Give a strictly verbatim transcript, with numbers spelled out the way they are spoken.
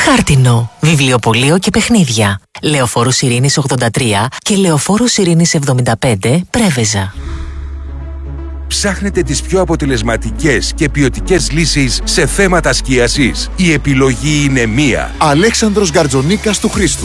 Χάρτινο, βιβλιοπωλείο και παιχνίδια. Λεωφόρος Ειρήνης ογδόντα τρία και Λεωφόρος Ειρήνης εβδομήντα πέντε, Πρέβεζα. Ψάχνετε τις πιο αποτελεσματικές και ποιοτικές λύσεις σε θέματα σκίασης? Η επιλογή είναι μία. Αλέξανδρος Γκαρτζονίκας του Χρήστου.